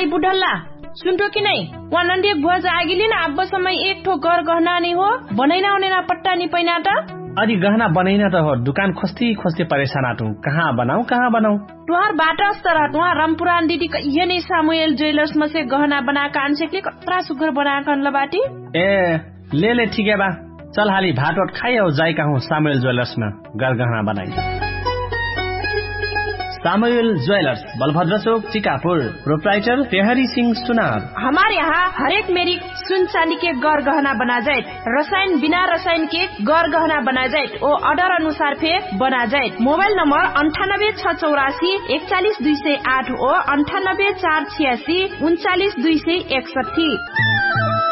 भाई बुढल्ला सुनतो कि नहीं 100 भुज आगिली न अब समय एक ठो घर गहना नि हो बनैना हुने न पट्टा नि पैना त अरे गहना बनैना त हो दुकान खोस्ती परेशान आटू कहाँ बनाऊ तुहार बाटा तर तुहार रामपुरान दीदी ये नै सामुएल ज्वेलर्स में से गहना बनाका आंसेकले कत्रा सुगर बनाका ल बाटी ए ले ठीक है बा चल हाली भात खाई और जाई का हूँ सामुएल ज्वेलर्स में गहना बनाई सामुएल ज्वेलर्स बलभद्र चौक चिकापुर प्रोप्राइटर तेहरी सिंह सुनार। हमारे यहाँ हर एक मेरी सुन चांदी के गौर गहना बना जाए रसायन बिना रसायन के गौर गहना बना जाए वो ऑर्डर अनुसार फे बना जाए। मोबाइल नंबर 98 684 41 208 और 98 486 39 261।